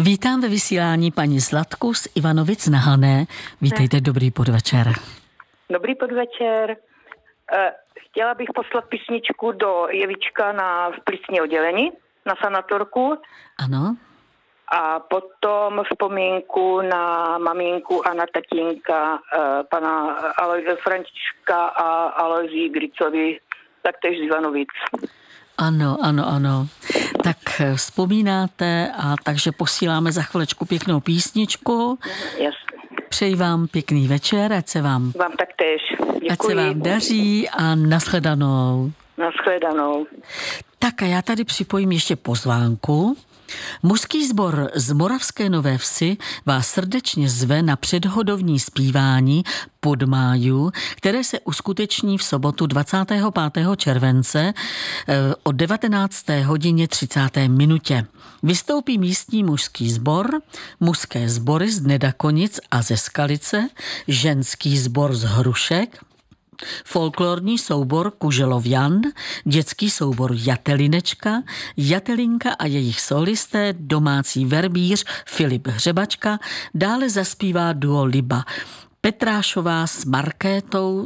Vítám ve vysílání paní Zlatku z Ivanovic na Hané. Vítejte, dobrý podvečer. Dobrý podvečer. Chtěla bych poslat písničku do Jevička v plicní oddělení, na sanatorku. Ano. A potom vzpomínku na maminku a na tatínka pana Františka a Alojzii Gricovi, taktéž z Ivanovic. Ano. Tak vzpomínáte a takže posíláme za chvilečku pěknou písničku. Jasně. Přeji vám pěkný večer, ať se vám taktéž. Děkuji. Ať se vám daří a nashledanou. Nashledanou. Tak a já tady připojím ještě pozvánku. Mužský sbor z Moravské Nové Vsi vás srdečně zve na předhodovní zpívání Podmáju, které se uskuteční v sobotu 25. července o 19. hodině 30. minutě. Vystoupí místní mužský sbor, mužské sbory z Nedakonic a ze Skalice, ženský sbor z Hrušek, folklorní soubor Kuželovjan, dětský soubor Jatelinečka, Jatelinka a jejich solisté, domácí verbíř Filip Hřebačka, dále zaspívá duo Liba Petrášová s Markétou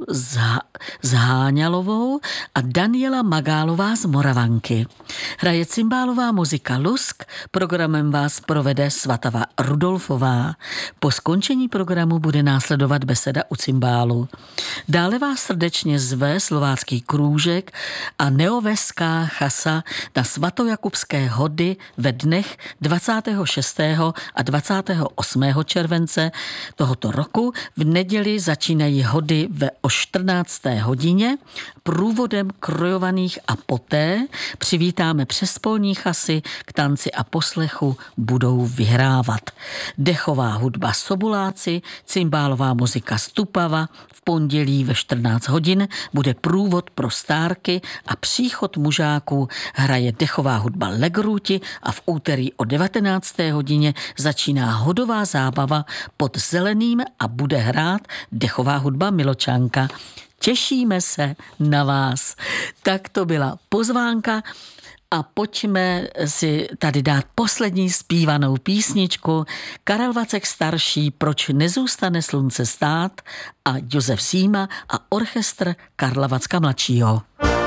z Háňalovou a Daniela Magálová z Moravanky. Hraje cymbálová muzika Lusk, programem vás provede Svatava Rudolfová. Po skončení programu bude následovat beseda u cymbálu. Dále vás srdečně zve Slovácký krůžek a Neoveská chasa na svatojakubské hody ve dnech 26. a 28. července tohoto roku. V neděli začínají hody o 14. hodině průvodem krojovaných a poté přivítáme přespolní chasy k tanci a poslechu budou vyhrávat. Dechová hudba Sobuláci, cymbálová muzika Stupava, v pondělí ve 14 hodin bude průvod pro stárky a příchod mužáků hraje dechová hudba Legrúti a v úterý o 19. hodině začíná hodová zábava pod Zeleným a bude hrát dechová hudba Miločanka. Těšíme se na vás. Tak to byla pozvánka a pojďme si tady dát poslední zpívanou písničku. Karel Vacek starší, Proč nezůstane slunce stát a Josef Zíma a orchestr Karla Vacka mladšího.